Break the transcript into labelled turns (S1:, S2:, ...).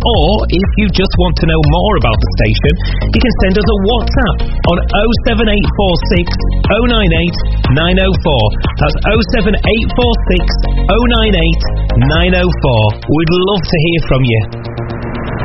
S1: or if you just want to know more about the station, you can send us a WhatsApp on 07846 098 904. That's 07846 098 904. We'd love to hear from you.